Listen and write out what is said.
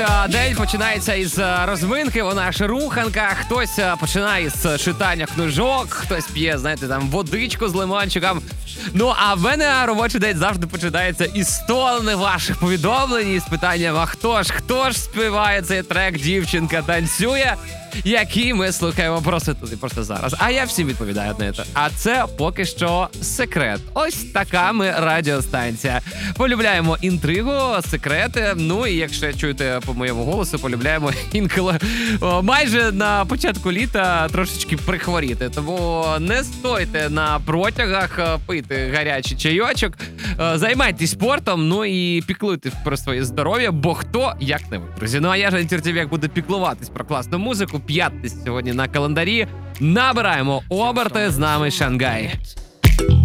День починається із розминки, вона ж руханка, хтось починає з читання книжок, хтось п'є, знаєте, там водичку з лимончиком. Ну, а в мене робочий день завжди починається із тонни ваших повідомлень, із питанням, а хто ж співає цей трек «Дівчинка танцює», який ми слухаємо просто тут і просто зараз. А я всім відповідаю на це. А це поки що секрет. Ось така ми радіостанція. Полюбляємо інтригу, секрети. Ну і якщо чуєте по моєму голосу, полюбляємо інколи майже на початку літа трошечки прихворіти. Тому не стойте на протягах, пийте гарячий чайочок, займайтесь спортом, ну і піклуйтесь про своє здоров'я, бо хто як не ви, друзі. Ну а я ж Тертєвєк буду піклуватись про класну музику. П'ятниця сьогодні на календарі. Набираємо оберти, з нами Шангай.